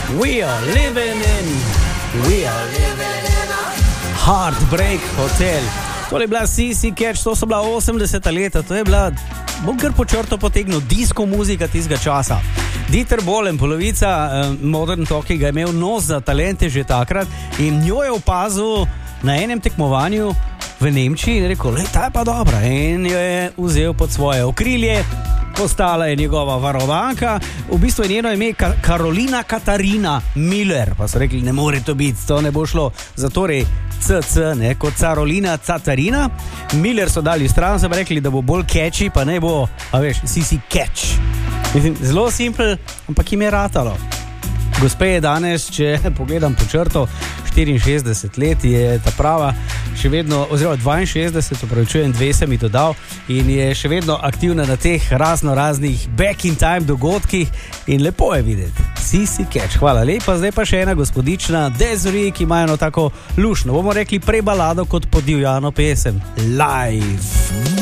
We are living in Heartbreak Hotel. To je bila CC Catch, to so bila 80. leta, to je bila, bom kar po črto potegnil, disko muzika tistega časa. Dieter Bohlen, polovica Modern Talking, je imel nos za talente že takrat in njo je opazil na enem tekmovanju v Nemčiji in rekel, ta je pa dobra, in jo je vzel pod svoje okrilje, postala je njegova varovanka, v bistvu je njeno ime Karolina Katarina Miller, pa so rekli, ne more to biti, to ne bo šlo, zatorej CC, ne, kot Carolina Catarina, Miller so dali stran, so pa rekli, da bo bolj catchy, pa ne bo, a veš, CC Catch. Mislim, zelo simpel, ampak jim je ratalo. Gospe je danes, če pogledam po črto, 64 let je ta prava, še vedno, oziroma 62, upravičujem, 2 sem ji dodal, in je še vedno aktivna na teh raznih back in time dogodkih in lepo je videti. CC Catch, hvala lepa, zdaj pa še ena gospodična Desiree, ki ima eno tako lušno, bomo rekli prebalado kot podivjano pesem. Live.